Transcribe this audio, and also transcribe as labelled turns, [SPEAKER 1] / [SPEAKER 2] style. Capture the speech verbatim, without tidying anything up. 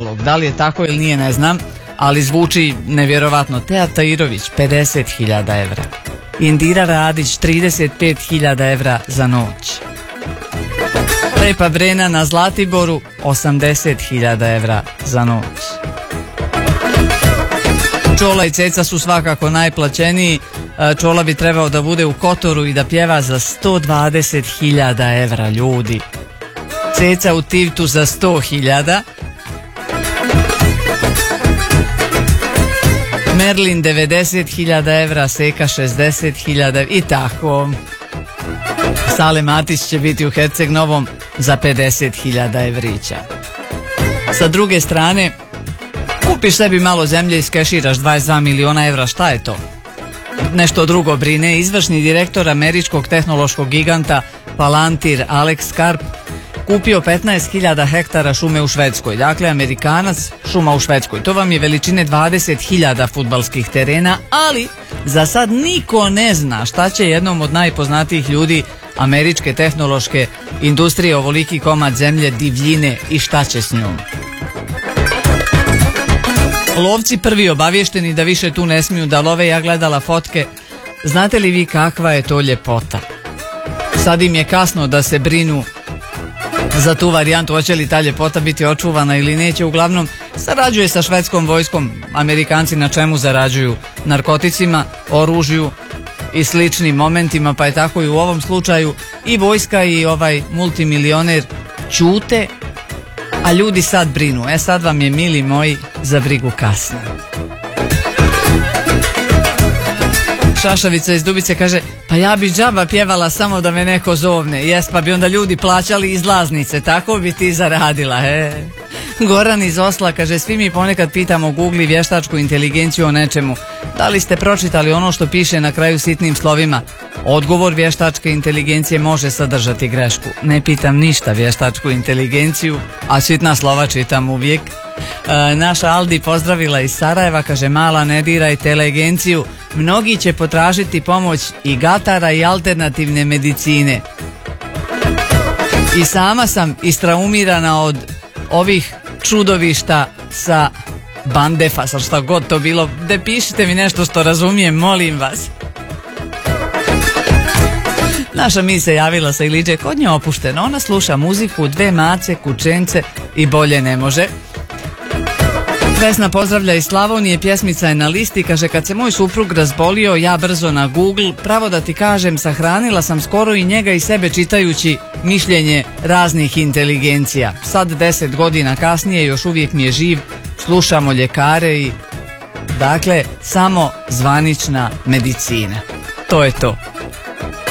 [SPEAKER 1] razlog. Da li je tako ili nije, ne znam, ali zvuči nevjerovatno. Teja Tahirović, pedeset hiljada evra. Indira Radić, trideset pet hiljada evra za noć. Lepa Brena na Zlatiboru, osamdeset hiljada evra za noć. Čola i Ceca su svakako najplaćeniji. Čola bi trebao da bude u Kotoru i da pjeva za sto dvadeset hiljada evra, ljudi. Ceca u Tivtu za sto hiljada. Merlin devedeset hiljada evra, Seka šezdeset hiljada i tako. Sale Matić će biti u Herceg Novom za pedeset hiljada evrića. Sa druge strane, kupiš sebi malo zemlje i skeširaš dvadeset dva miliona evra, šta je to? Nešto drugo brine. Izvršni direktor američkog tehnološkog giganta Palantir Alex Karp kupio petnaest hiljada hektara šume u Švedskoj. Dakle, Amerikanac, šuma u Švedskoj. To vam je veličine dvadeset hiljada fudbalskih terena, ali za sad niko ne zna šta će jednom od najpoznatijih ljudi američke tehnološke industrije ovoliki komad zemlje, divljine i šta će s njom. Lovci prvi obavješteni da više tu ne smiju da love. Ja gledala fotke. Znate li vi kakva je to ljepota? Sad im je kasno da se brinu za tu varijantu, hoće li ta ljepota biti očuvana ili neće. Uglavnom, sarađuje sa švedskom vojskom. Amerikanci na čemu zarađuju? Narkoticima, oružju i sličnim momentima, pa je tako i u ovom slučaju. I vojska i ovaj multimilioner ćute, a ljudi sad brinu. E sad vam je, mili moji, za brigu kasno. Šašavica iz Dubice kaže, pa ja bi džaba pjevala samo da me neko zovne. Jes, pa bi onda ljudi plaćali izlaznice, tako bi ti zaradila. E. Goran iz Osla kaže, svi mi ponekad pitamo Google i vještačku inteligenciju o nečemu. Da li ste pročitali ono što piše na kraju sitnim slovima? Odgovor vještačke inteligencije može sadržati grešku. Ne pitam ništa vještačku inteligenciju, a sitna slova čitam uvijek. E, naša Aldi pozdravila iz Sarajeva, kaže, mala ne diraj inteligenciju. Mnogi će potražiti pomoć i gatara i alternativne medicine. I sama sam istraumirana od ovih čudovišta sa bandefa, sa šta god to bilo. De pišite mi nešto što razumijem, molim vas. Naša mi se javila sa Iliđe, kod nje opušteno. Ona sluša muziku, dve mace, kućence i bolje ne može. Vesna pozdravlja iz Slavonije, pjesmica je na listi, kaže, kad se moj suprug razbolio, ja brzo na Google, pravo da ti kažem, sahranila sam skoro i njega i sebe čitajući mišljenje raznih inteligencija. Sad deset godina kasnije još uvijek mi je živ, slušamo ljekare i, dakle, samo zvanična medicina. To je to.